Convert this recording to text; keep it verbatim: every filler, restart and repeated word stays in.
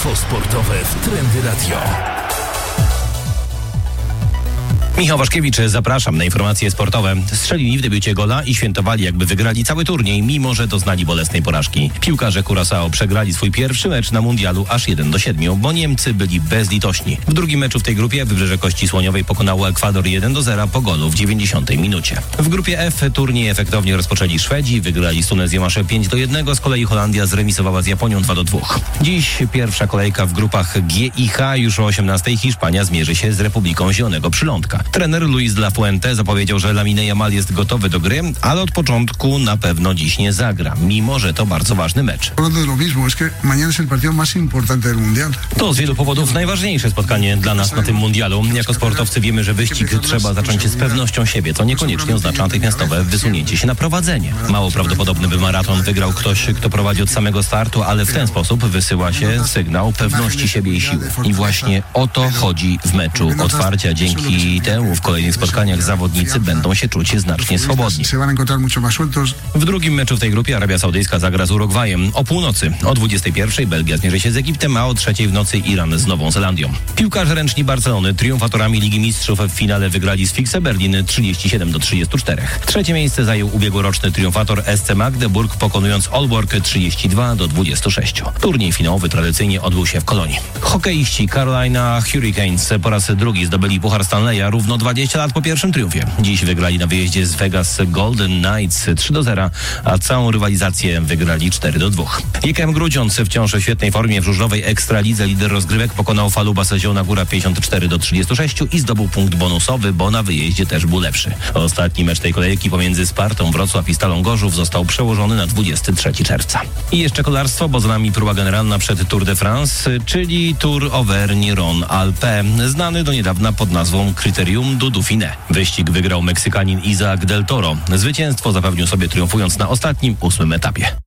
Info sportowe w Trendy Radio. Michał Waszkiewicz, zapraszam na informacje sportowe. Strzelili w debiucie gola i świętowali, jakby wygrali cały turniej, mimo że doznali bolesnej porażki. Piłkarze Curaçao przegrali swój pierwszy mecz na mundialu aż jeden do siedmiu, bo Niemcy byli bezlitośni. W drugim meczu w tej grupie Wybrzeże Kości Słoniowej pokonało Ekwador jeden do zera po golu w dziewięćdziesiątej minucie. W grupie F turniej efektownie rozpoczęli Szwedzi, wygrali z Tunezją aż pięć do jednego, z kolei Holandia zremisowała z Japonią dwa do dwóch. Dziś pierwsza kolejka w grupach G i H, już o osiemnastej Hiszpania zmierzy się z Republiką Zielonego Przylądka. Trener Luis de la Fuente zapowiedział, że Lamine Yamal jest gotowy do gry, ale od początku na pewno dziś nie zagra, mimo że to bardzo ważny mecz. To z wielu powodów najważniejsze spotkanie dla nas na tym mundialu. Jako sportowcy wiemy, że wyścig trzeba zacząć z pewnością siebie, co niekoniecznie oznacza natychmiastowe wysunięcie się na prowadzenie. Mało prawdopodobne, by maraton wygrał ktoś, kto prowadzi od samego startu, ale w ten sposób wysyła się sygnał pewności siebie i siły. I właśnie o to chodzi w meczu otwarcia. Dzięki temu w kolejnych spotkaniach zawodnicy będą się czuć znacznie swobodniej. W drugim meczu w tej grupie Arabia Saudyjska zagra z Urugwajem. O północy, o dwudziestej pierwszej Belgia zmierzy się z Egiptem, a o trzeciej w nocy Iran z Nową Zelandią. Piłkarze ręczni Barcelony triumfatorami Ligi Mistrzów w finale wygrali z Fikse Berlin trzydzieści siedem do trzydziestu czterech. Trzecie miejsce zajął ubiegłoroczny triumfator S C Magdeburg, pokonując Aalborg trzydzieści dwa do dwudziestu sześciu. Turniej finałowy tradycyjnie odbył się w Kolonii. Hokeiści Carolina Hurricanes po raz drugi zdobyli Puchar Stanleya równo dwadzieścia lat po pierwszym triumfie. Dziś wygrali na wyjeździe z Vegas Golden Knights trzy do zera, a całą rywalizację wygrali cztery do dwóch. J K M Grudziądz wciąż w świetnej formie w żużlowej Ekstralidze lider rozgrywek pokonał Faluba Zielona Góra pięćdziesiąt cztery do trzydziestu sześciu i zdobył punkt bonusowy, bo na wyjeździe też był lepszy. Ostatni mecz tej kolejki pomiędzy Spartą Wrocław i Stalą Gorzów został przełożony na dwudziestego trzeciego czerwca. I jeszcze kolarstwo, bo za nami próba generalna przed Tour de France, czyli Tour Auvergne-Rhône-Alpes, znany do niedawna pod nazwą Kryterium du Dauphiné. Wyścig wygrał Meksykanin Isaac del Toro. Zwycięstwo zapewnił sobie triumfując na ostatnim, ósmym etapie.